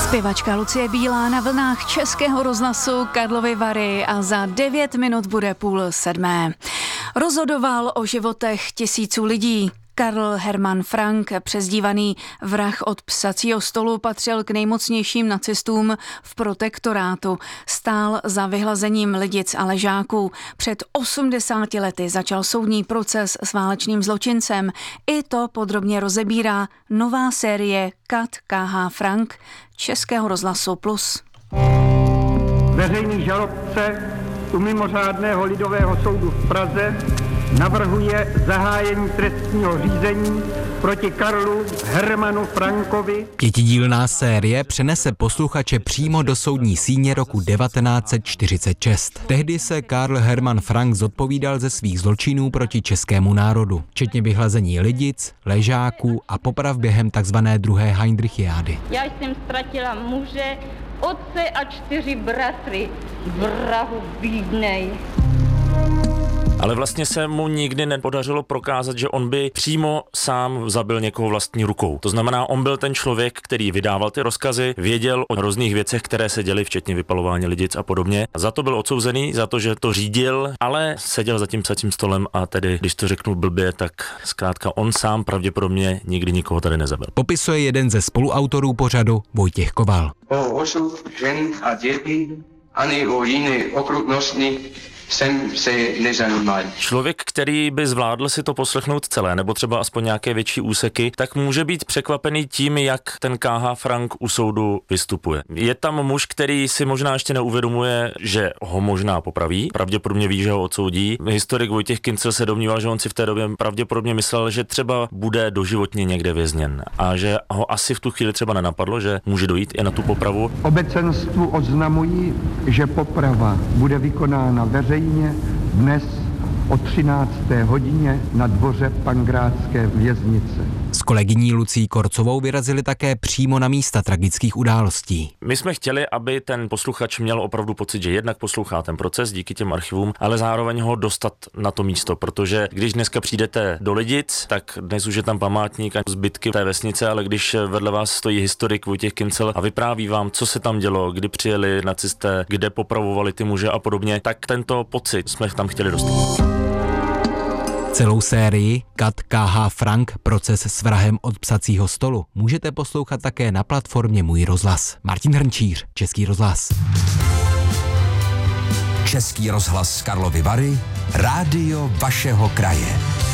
Zpěvačka Lucie Bílá na vlnách Českého rozhlasu Karlovy Vary a za 9 minut bude 6:30. Rozhodoval o životech tisíců lidí. Karl Hermann Frank, přezdívaný vrah od psacího stolu, patřil k nejmocnějším nacistům v protektorátu. Stál za vyhlazením Lidic a Ležáků. Před 80 lety začal soudní proces s válečným zločincem. I to podrobně rozebírá nová série Kat K.H. Frank Českého rozhlasu Plus. Veřejný žalobce u mimořádného lidového soudu v Praze navrhuje zahájení trestního řízení proti Karlu Hermannu Frankovi. 5dílná série přenese posluchače přímo do soudní síně roku 1946. Tehdy se Karl Hermann Frank zodpovídal ze svých zločinů proti českému národu, včetně vyhlazení Lidic, Ležáků a poprav během takzvané druhé Heydrichiády. Já jsem ztratila muže, otce a 4 bratry, vrahu bídnej. Ale vlastně se mu nikdy nepodařilo prokázat, že on by přímo sám zabil někoho vlastní rukou. To znamená, on byl ten člověk, který vydával ty rozkazy, věděl o různých věcech, které se děly, včetně vypalování Lidic a podobně. Za to byl odsouzený, za to, že to řídil, ale seděl za tím psacím stolem a tedy, když to řeknu blbě, tak zkrátka on sám pravděpodobně nikdy nikoho tady nezabil. Popisuje jeden ze spoluautorů pořadu Vojtěch Koval. O osud žen a dětí ani o jiné okrutnosti jsem se nezajímal. Člověk, který by zvládl si to poslechnout celé, nebo třeba aspoň nějaké větší úseky, tak může být překvapený tím, jak ten K.H. Frank u soudu vystupuje. Je tam muž, který si možná ještě neuvědomuje, že ho možná popraví, pravděpodobně ví, že ho odsoudí. Historik Vojtěch Kincl se domníval, že on si v té době pravděpodobně myslel, že třeba bude doživotně někde vězněn a že ho asi v tu chvíli třeba nenapadlo, že může dojít i na tu popravu. Obecenstvu oznamují, že poprava bude vykonána veřejně dnes o 13. hodině na dvoře Pankrátské věznice. S kolegyní Lucí Korcovou vyrazili také přímo na místa tragických událostí. My jsme chtěli, aby ten posluchač měl opravdu pocit, že jednak poslouchá ten proces díky těm archivům, ale zároveň ho dostat na to místo, protože když dneska přijdete do Lidic, tak dnes už je tam památník a zbytky té vesnice, ale když vedle vás stojí historik Vojtěch Kincl a vypráví vám, co se tam dělo, kdy přijeli nacisté, kde popravovali ty muže a podobně, tak tento pocit jsme tam chtěli dostat. Celou sérii Kat K.H. Frank proces s vrahem od psacího stolu můžete poslouchat také na platformě Můj rozhlas. Martin Hrnčíř, Český rozhlas. Český rozhlas Karlovy Vary, rádio vašeho kraje.